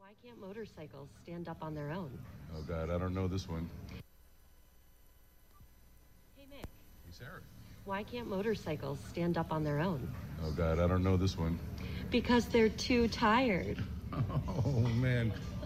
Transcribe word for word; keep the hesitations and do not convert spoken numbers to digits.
Why can't motorcycles stand up on their own? Oh, God, I don't know this one. Hey, Mick. Hey, Sarah. Why can't motorcycles stand up on their own? Oh, God, I don't know this one. Because they're too tired. Oh, man.